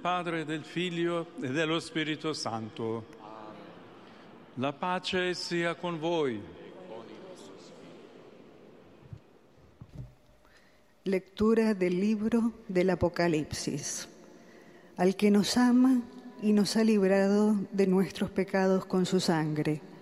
Padre, del Figlio e dello Spirito Santo. La pace sia con voi. Lectura del libro del Apocalipsis. Al que nos ama y nos ha librado de nuestros pecados con su sangre,